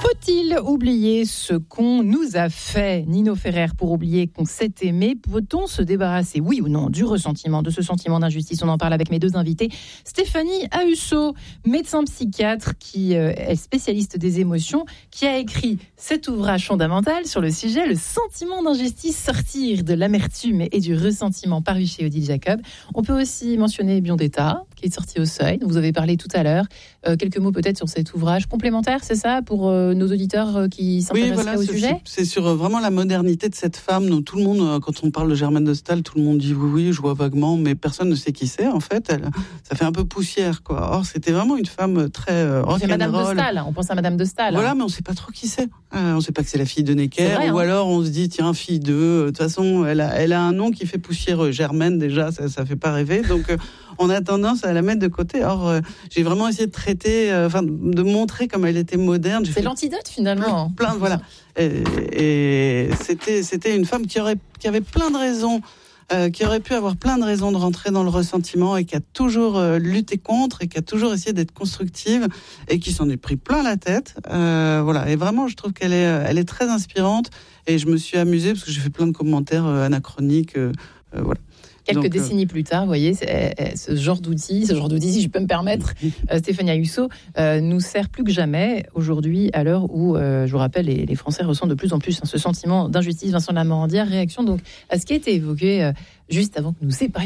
Faut-il oublier ce qu'on nous a fait, Nino Ferrer, pour oublier qu'on s'est aimé? Peut-on se débarrasser, oui ou non, du ressentiment, de ce sentiment d'injustice? On en parle avec mes deux invités. Stéphanie Ahusso, médecin psychiatre qui est spécialiste des émotions, qui a écrit cet ouvrage fondamental sur le sujet, le sentiment d'injustice, sortir de l'amertume et du ressentiment, paru chez Odile Jacob. On peut aussi mentionner Biondetta, qui est sorti au Seuil, dont vous avez parlé tout à l'heure. Quelques mots peut-être sur cet ouvrage complémentaire, c'est ça, pour nos auditeurs qui s'intéresseraient au sujet? C'est sur vraiment la modernité de cette femme dont tout le monde, quand on parle de Germaine de Staël, tout le monde dit oui, je vois vaguement, mais personne ne sait qui c'est. En fait, ça fait un peu poussière, quoi. Or, c'était vraiment une femme très c'est Madame de Staël, on pense à Madame de Staël. Voilà, mais on ne sait pas trop qui c'est. On ne sait pas que c'est la fille de Necker, vrai, ou alors on se dit, tiens, fille de... De toute façon, elle a un nom qui fait poussière. Germaine, déjà, ça ne fait pas rêver. Donc, on a tendance à la mettre de côté. Or, j'ai vraiment essayé de traiter, de montrer comme elle était moderne. C'est l'antidote, finalement. Voilà. Et c'était une femme qui avait plein de raisons, qui aurait pu avoir plein de raisons de rentrer dans le ressentiment et qui a toujours lutté contre et qui a toujours essayé d'être constructive et qui s'en est pris plein la tête. Voilà. Et vraiment, je trouve qu'elle est très inspirante et je me suis amusée parce que j'ai fait plein de commentaires anachroniques. Voilà. Quelques décennies plus tard, vous voyez, ce genre d'outil, si je peux me permettre, Stéphanie Ahusso, nous sert plus que jamais aujourd'hui, à l'heure où, je vous rappelle, les Français ressentent de plus en plus ce sentiment d'injustice. Vincent Lamorandière, réaction donc à ce qui a été évoqué juste avant que nous séparions.